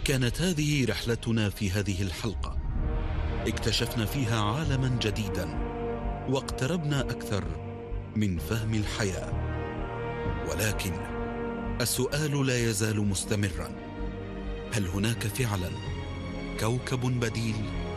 كانت هذه رحلتنا في هذه الحلقة. اكتشفنا فيها عالما جديدا واقتربنا أكثر من فهم الحياة، ولكن السؤال لا يزال مستمرا: هل هناك فعلا كوكب بديل